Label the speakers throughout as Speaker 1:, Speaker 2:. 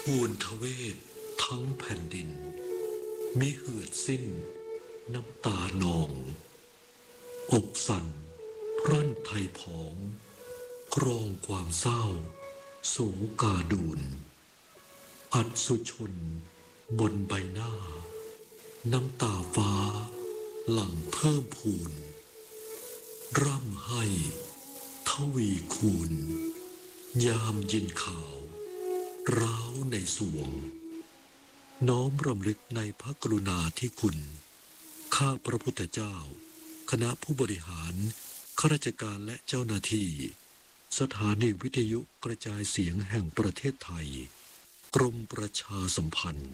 Speaker 1: ทูลทเวศทั้งแผ่นดินมิเหือดสิ้นน้ำตานองอกสั่นรั่นไทยผองกรองความเศร้าโศกาดูนอัดสุชนบนใบหน้าน้ำตาฟ้าหลั่งเพิ่มพูนร่ำให้ทวีคูณยามยินข่าวร้าวในสวงน้อมรำลึกในพระกรุณาธิคุณข้าพระพุทธเจ้าคณะผู้บริหารข้าราชการและเจ้าหน้าที่สถานีวิทยุกระจายเสียงแห่งประเทศไทยกรมประชาสัมพันธ์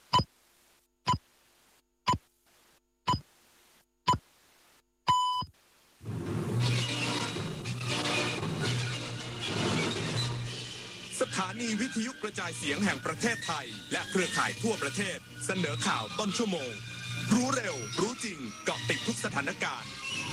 Speaker 2: สถานีวิทยุกระจายเสียงแห่งประเทศไทยและเครือข่ายทั่วประเทศเสนอข่าวต้นชั่วโมงรู้เร็วรู้จริงเกาะติดทุกสถานการณ์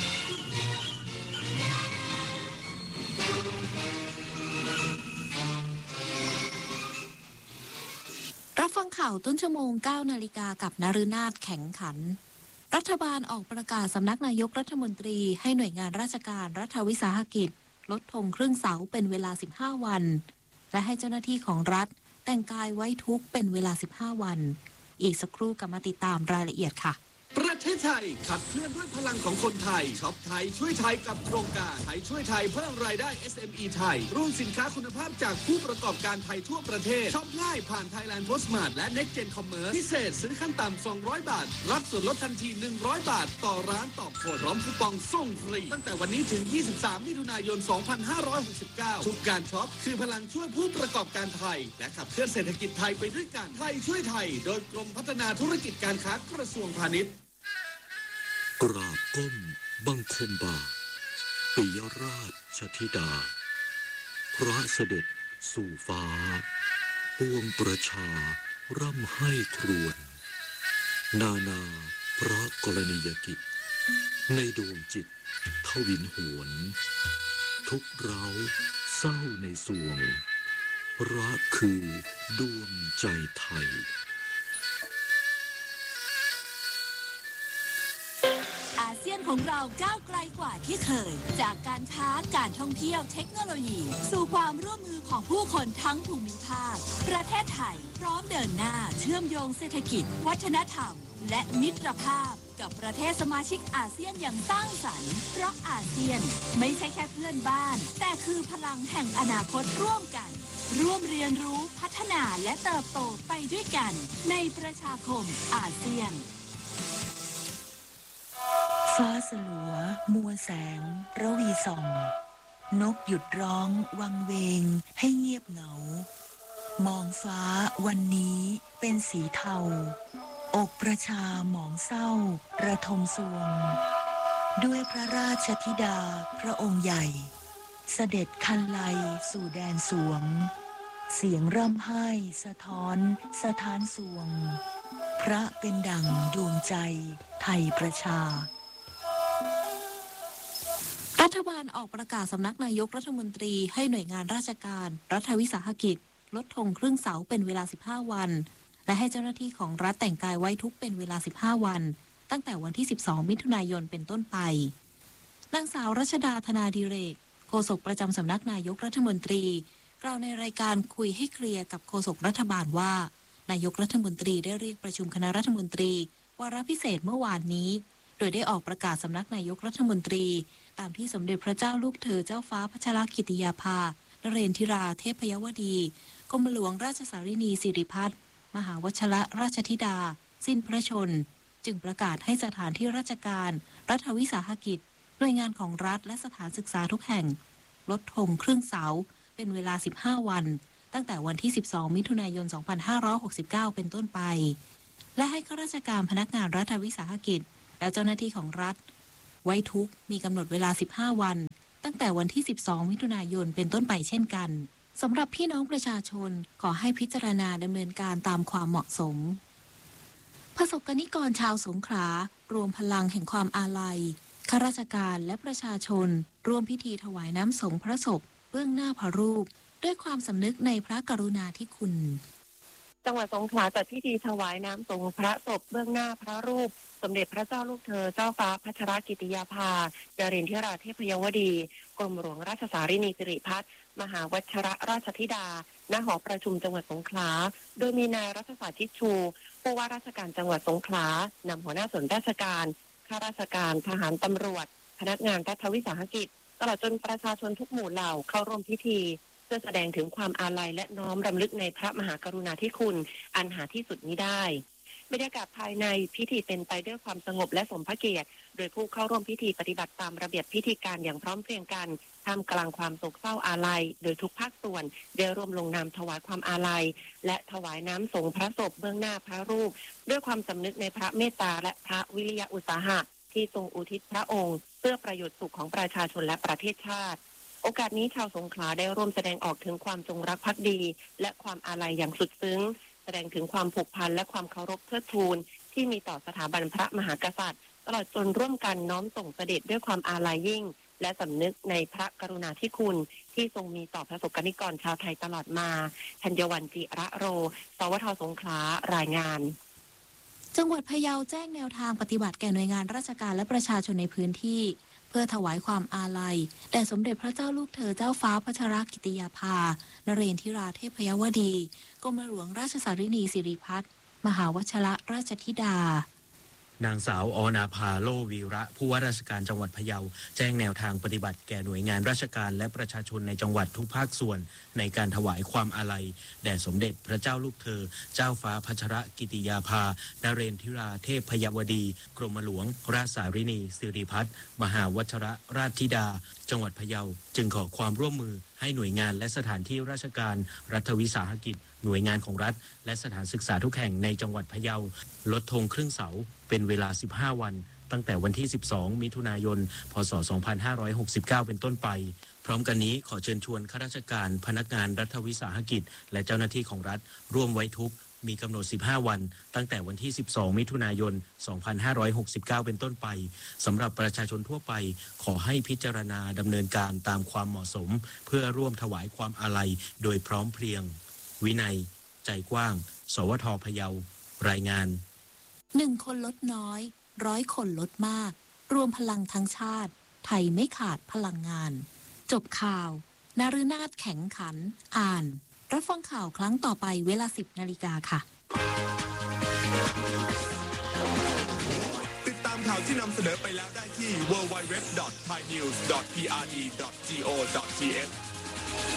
Speaker 3: รับฟังข่าวต้นชั่วโมง 9 นาฬิกากับนฤนาถแข็งขันรัฐบาลออกประกาศสำนักนายกรัฐมนตรีให้หน่วยงานราชการรัฐวิสาหกิจลดธงครึ่งเสาเป็นเวลา15วันและให้เจ้าหน้าที่ของรัฐแต่งกายไว้ทุกข์เป็นเวลา15วันอีกสักครู่กลับมาติดตามรายละเอียดค่ะ
Speaker 4: ประเทศไทยขับเคลื่อนด้วยพลังของคนไทยช็อปไทยช่วยไทยกับโครงการไทยช่วยไทยเพิ่มรายได้ SME ไทยร่วมสินค้าคุณภาพจากผู้ประกอบการไทยทั่วประเทศช็อปง่ายผ่าน Thailand Postmart และ Next Gen Commerce พิเศษซื้อขั้นต่ำ200 บาทรับส่วนลดทันที100 บาทต่อร้านต่อคนพร้อมคูปองส่งฟรีตั้งแต่วันนี้ถึง23มิถุนายน2569ทุกการช็อปคือพลังช่วยผู้ประกอบการไทยและขับเคลื่อนเศรษฐกิจไทยไปด้วยกันไทยช่วยไทยโดยกรมพัฒนาธุรกิจการค้ากระทรวงพาณิชย์
Speaker 1: กราบก้มบังคมบาทปิยราชธิดาพระเสด็จสู่ฟ้าปวงประชาร่ำให้ครวญนานาพระกรณียกิจในดวงจิตทวินหวนทุกเราเศร้าในสวงรักคือดวงใจไทย
Speaker 5: อาเซียนของเราก้าวไกลกว่าที่เคยจากการค้าการท่องเที่ยวเทคโนโลยีสู่ความร่วมมือของผู้คนทั้งภูมิภาคประเทศไทยพร้อมเดินหน้าเชื่อมโยงเศรษฐกิจวัฒนธรรมและมิตรภาพกับประเทศสมาชิกอาเซียนอย่างสร้างสรรค์เพราะอาเซียนไม่ใช่แค่เพื่อนบ้านแต่คือพลังแห่งอนาคตร่วมกันร่วมเรียนรู้พัฒนาและเติบโตไปด้วยกันในประชาคมอาเซียน
Speaker 6: ฟ้าสลัวมัวแสงระวีส่องนกหยุดร้องวังเวงให้เงียบเหงามองฟ้าวันนี้เป็นสีเทาอกประชาหมองเศร้าระทมสวงด้วยพระราชธิดาพระองค์ใหญ่เสด็จคันไลสู่แดนสวงเสียงร่ำไห้สะท้อนสถานสวงพระเป็นดั่งดวงใจไทยประชา
Speaker 3: รัฐบาลออกประกาศสำนักนายกรัฐมนตรีให้หน่วยงานราชการรัฐวิสาหกิจลดธงครึ่งเสาเป็นเวลา15วันและให้เจ้าหน้าที่ของรัฐแต่งกายไว้ทุกข์เป็นเวลา15วันตั้งแต่วันที่12มิถุนายนเป็นต้นไปนางสาวรัชดาธนาดิเรกโฆษกประจำสำนักนายกรัฐมนตรีกล่าวในรายการคุยให้เคลียร์กับโฆษกรัฐบาลว่านายกรัฐมนตรีได้เรียกประชุมคณะรัฐมนตรีวาระพิเศษเมื่อวานนี้โดยได้ออกประกาศสำนักนายกรัฐมนตรีตามที่สมเด็จพระเจ้าลูกเธอเจ้าฟ้าพัชรกิติยาภานเรนทิราเทพยวดีกรมหลวงราชสารินีสิริพัฒน์มหาวชรราชธิดาสิ้นพระชนจึงประกาศให้สถานที่ราชการรัฐวิสาหกิจหน่วยงานของรัฐและสถานศึกษาทุกแห่งลดธงครึ่งเสาเป็นเวลา15วันตั้งแต่วันที่12มิถุนายน2569เป็นต้นไปและให้ข้าราชการพนักงานรัฐวิสาหกิจและเจ้าหน้าที่ของรัฐไว้ทุกข์มีกำหนดเวลา15วันตั้งแต่วันที่12มิถุนายนเป็นต้นไปเช่นกันสำหรับพี่น้องประชาชนขอให้พิจารณาดำเนินการตามความเหมาะสมประสบกนิกรชาวสงขลารวมพลังแห่งความอาลัยข้าราชการและประชาชนร่วมพิธีถวายน้ำสงฆ์พระศพเบื้องหน้าพระรูปด้วยความสำนึกในพระกรุณาธิคุณ
Speaker 7: จังหวัดสงขลาจัดพิธีถวายน้ำสงฆ์พระศพเบื้องหน้าพระรูปสมเด็จพระเจ้าลูกเธอเจ้าฟ้าพัชรกิติยาภานรินทราเทพยวดีกรมหลวงราชสารินีสิริพัฒน์มหาวัชรราชธิดาณหอประชุมจังหวัดสงขลาโดยมีนายรัฐศาสตร์ชิดชูผู้ว่าราชการจังหวัดสงขลานำหัวหน้าส่วนราชการข้าราชการทหารตำรวจพนักงานรัฐวิสาหกิจตลอดจนประชาชนทุกหมู่เหล่าเข้าร่วมพิธีเพื่อแสดงถึงความอาลัยและน้อมรำลึกในพระมหากรุณาธิคุณอันหาที่สุดมิได้บรรยากาศภายในพิธีเป็นไปด้วยความสงบและสมพระเกียรติโดยผู้เข้าร่วมพิธีปฏิบัติตามระเบียบพิธีการอย่างพร้อมเพรียงกันท่ามกลางความโศกเศร้าอาลัยโดยทุกภาคส่วนได้ร่วมลงนามถวายความอาลัยและถวายน้ำสงฆ์พระศพเบื้องหน้าพระรูปด้วยความสำนึกในพระเมตตาและพระวิริยะอุตสาหะที่ทรงอุทิศพระองค์เพื่อประโยชน์สุขของประชาชนและประเทศชาติโอกาสนี้ชาวสงขลาได้ร่วมแสดงออกถึงความจงรักภักดีและความอาลัยอย่างสุดซึ้งแสดงถึงความผูกพันและความเคารพเทิดทูนที่มีต่อสถาบันพระมหากษัตริย์ตลอดจนร่วมกันน้อมส่งเสด็จด้วยความอาลัยยิ่งและสำนึกในพระกรุณาธิคุณที่ทรงมีต่อประสบกนิกรชาวไทยตลอดมาธัญวรรณจิระโรสวทสงขลารายงาน
Speaker 3: จังหวัดพะเยาแจ้งแนวทางปฏิบัติแก่หน่วยงานราชการและประชาชนในพื้นที่เพื่อถวายความอาลัยแด่สมเด็จพระเจ้าลูกเธอเจ้าฟ้าพัชรกิติยาภานเรนทิราเทพยวดีกรมหลวงราชสารินีสิริพัฒน์มหาวชรราชธิดาน
Speaker 8: างสาวอนาภาโลวีระผู้ว่าราชการจังหวัดพะเยาแจ้งแนวทางปฏิบัติแก่หน่วยงานราชการและประชาชนในจังหวัดทุกภาคส่วนในการถวายความอาลัยแด่สมเด็จพระเจ้าลูกเธอเจ้าฟ้าพัชรกิติยาภานเรนทิราเทพยวดีกรมหลวงราชสารินีสิริพัฒน์มหาวชรราชธิดาจังหวัดพะเยาจึงขอความร่วมมือให้หน่วยงานและสถานที่ราชการรัฐวิสาหกิจหน่วยงานของรัฐและสถานศึกษาทุกแห่งในจังหวัดพะเยาลดธงครึ่งเสาเป็นเวลา15วันตั้งแต่วันที่12มิถุนายนพศ2569เป็นต้นไปพร้อมกันนี้ขอเชิญชวนข้าราชการพนักงานรัฐวิสาหกิจและเจ้าหน้าที่ของรัฐร่วมไว้ทุกข์มีกำหนด15วันตั้งแต่วันที่12มิถุนายน2569เป็นต้นไปสำหรับประชาชนทั่วไปขอให้พิจารณาดำเนินการตามความเหมาะสมเพื่อร่วมถวายความอาลัยโดยพร้อมเพรียงวินัยใจกว้างสวทพะเยารายงาน
Speaker 3: 1 คนลดน้อย100 คนลดมากรวมพลังทั้งชาติไทยไม่ขาดพลังงานจบข่าวนฤนาถแข็งขันอ่านรับฟังข่าวครั้งต่อไปเวลา 10 นาฬิกาค่ะ
Speaker 2: ติดตามข่าวที่นำเสนอไปแล้วได้ที่ www.thainews.prd.go.th